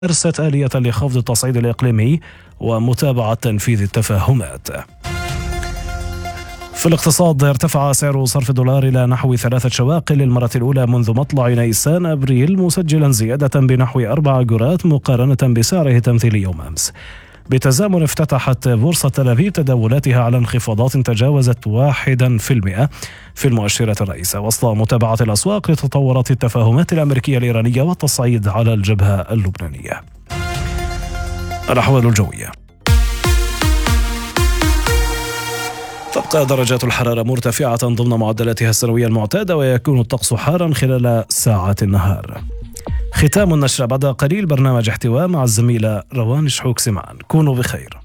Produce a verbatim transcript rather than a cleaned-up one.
أرست آلية لخفض التصعيد الإقليمي ومتابعة تنفيذ التفاهمات. في الاقتصاد، ارتفع سعر صرف الدولار إلى نحو ثلاثة شواقل للمرة الأولى منذ مطلع نيسان أبريل، مسجلا زيادة بنحو أربع أجورات مقارنة بسعره التمثيلي يوم أمس. بتزامن افتتحت بورصة تل أبيب تداولاتها على انخفاضات تجاوزت واحدا في المئة في المؤشرات الرئيسة، وسط متابعة الأسواق لتطورات التفاهمات الأمريكية الإيرانية والتصعيد على الجبهة اللبنانية. الأحوال الجوية. تبقى درجات الحرارة مرتفعة ضمن معدلاتها السنوية المعتادة، ويكون الطقس حارا خلال ساعات النهار. ختام النشرة بعد قليل برنامج احتواء مع الزميلة روان شحوك سمعان. كونوا بخير.